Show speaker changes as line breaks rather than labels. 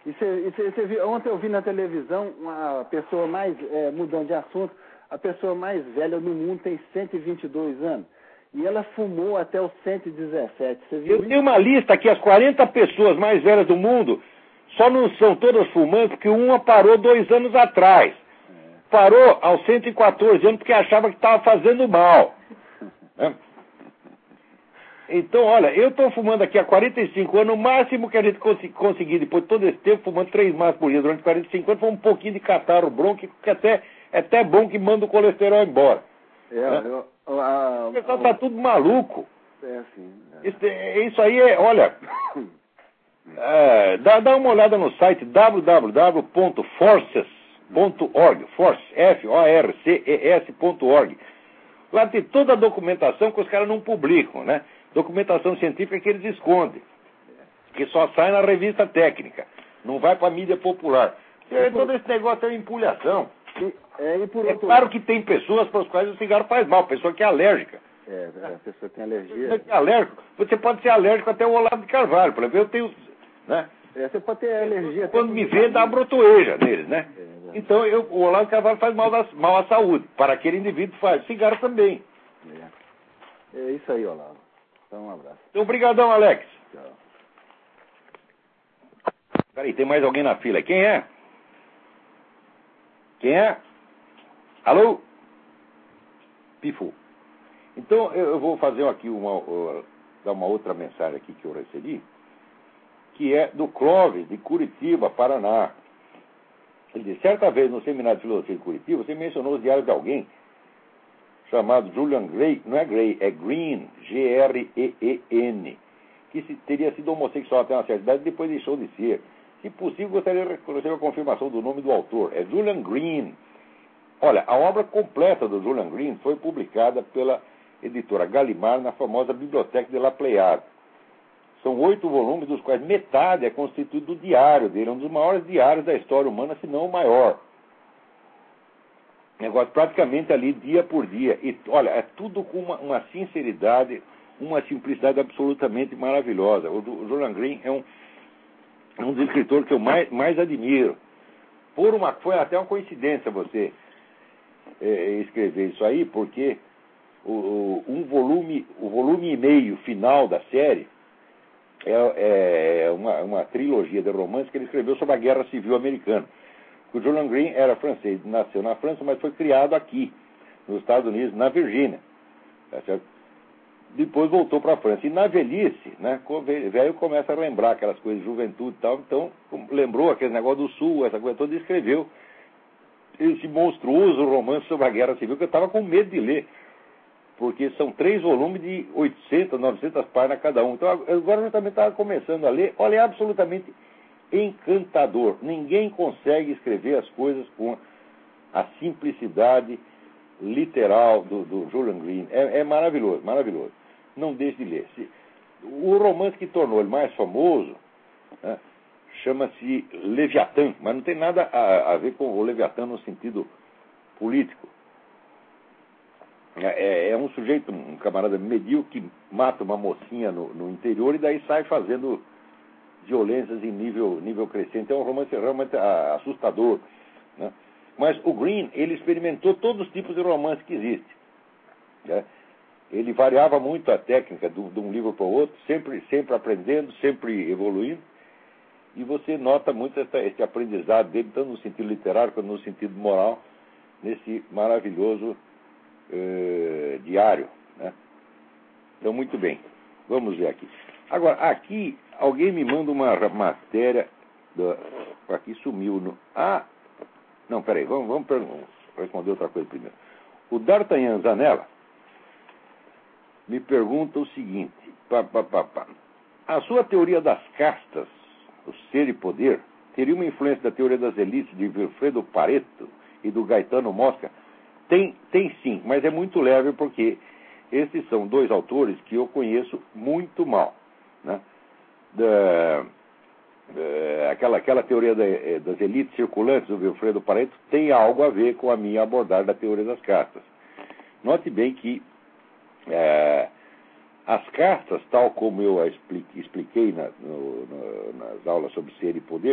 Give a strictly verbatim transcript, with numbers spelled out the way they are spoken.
E você, e você viu, ontem eu vi na televisão uma pessoa mais, é, mudando de assunto, a pessoa mais velha no mundo tem cento e vinte e dois anos. E ela fumou até os cento e dezessete. Você viu
Eu
isso?
tenho uma lista aqui, as quarenta pessoas mais velhas do mundo, só não são todas fumantes, porque uma parou dois anos atrás. É. Parou aos cento e quatorze anos porque achava que estava fazendo mal. É. Então, olha, eu estou fumando aqui há quarenta e cinco anos, o máximo que a gente cons conseguir, depois de todo esse tempo, fumando três maços por dia durante quarenta e cinco anos, foi um pouquinho de catarro bronco, que até, é até bom que manda o colesterol embora.
É, é. Eu, eu, a,
o pessoal está tudo maluco.
É assim. É.
Isso, isso aí é, olha, é, dá, dá uma olhada no site w w w ponto forces ponto org, Force, F O R C E S ponto org. Lá tem toda a documentação que os caras não publicam, né? Documentação científica que eles escondem, que só sai na revista técnica, não vai para a mídia popular. E todo esse negócio é uma empulhação.
E, é, e por
é
outro...
claro que tem pessoas para as quais o cigarro faz mal, pessoa que é alérgica.
É, a pessoa tem alergia.
Você, é alérgico, você pode ser alérgico até o Olavo de Carvalho, por exemplo, eu tenho, né?
É, você pode ter alergia.
Quando me vê, dá brotoeja neles, né? É, é. Então, eu, o Olavo de Carvalho faz mal, da, mal à saúde. Para aquele indivíduo faz. Cigarro também.
É, é isso aí, Olavo. Então, um abraço.
Então, obrigadão, Alex.
Tchau.
Peraí, tem mais alguém na fila. Quem é? Quem é? Alô? Pifo. Então, eu vou fazer aqui uma, uh, dar uma outra mensagem aqui que eu recebi, que é do Clóvis, de Curitiba, Paraná. Ele disse, certa vez no seminário de filosofia de Curitiba, você mencionou os diários de alguém chamado Julian Gray, não é Gray, é Green, G R E E N, que se, teria sido homossexual até uma certa idade e depois deixou de ser. Se possível, gostaria de reconhecer a confirmação do nome do autor. É Julian Green. Olha, a obra completa do Julian Green foi publicada pela editora Gallimard na famosa Bibliothèque de la Pléiade. São oito volumes, dos quais metade é constituído do diário dele, um dos maiores diários da história humana, se não o maior. Negócio praticamente ali, dia por dia. E, olha, é tudo com uma, uma sinceridade, uma simplicidade absolutamente maravilhosa. O, o Julian Green é um, é um dos escritores que eu mais, mais admiro. Por uma, foi até uma coincidência você é, escrever isso aí, porque o, o, um volume, o volume e meio final da série é, é uma, uma trilogia de romances que ele escreveu sobre a Guerra Civil Americana. O Julian Green era francês, nasceu na França, mas foi criado aqui, nos Estados Unidos, na Virgínia. Tá certo? Depois voltou para a França. E na velhice, né, velho começa a lembrar aquelas coisas de juventude e tal. Então, lembrou aquele negócio do Sul, essa coisa toda, e escreveu esse monstruoso romance sobre a Guerra Civil, que eu estava com medo de ler. Porque são três volumes de oitocentas, novecentas páginas cada um. Então, agora eu também estava começando a ler. Olha, é absolutamente encantador. Ninguém consegue escrever as coisas com a simplicidade literal do, do Julian Green. É, é maravilhoso, maravilhoso. Não deixe de ler. O romance que tornou ele mais famoso, né, chama-se Leviatã, mas não tem nada a, a ver com o Leviatã no sentido político. É, é um sujeito, um camarada medíocre, que mata uma mocinha no, no interior e daí sai fazendo violências em nível, nível crescente. É um romance realmente assustador, né? Mas o Green, ele experimentou todos os tipos de romance que existem, né? Ele variava muito a técnica do, de um livro para o outro, sempre, sempre aprendendo, sempre evoluindo, e você nota muito essa, esse aprendizado dele, tanto no sentido literário quanto no sentido moral, nesse maravilhoso Uh, diário, né? Então, muito bem, vamos ver aqui. Agora, aqui, alguém me manda uma matéria do... aqui sumiu no... ah, não, peraí, vamos, vamos, vamos responder outra coisa primeiro. O D'Artagnan Zanella me pergunta o seguinte, pá, pá, pá, pá. A sua teoria das castas, o ser e poder, teria uma influência da teoria das elites de Vilfredo Pareto e do Gaetano Mosca? Tem, tem sim, mas é muito leve, porque esses são dois autores que eu conheço muito mal, né? Da, da, aquela, aquela teoria da, das elites circulantes do Vilfredo Pareto tem algo a ver com a minha abordagem da teoria das castas. Note bem que é, as castas, tal como eu expliquei, expliquei na, no, na, nas aulas sobre ser e poder,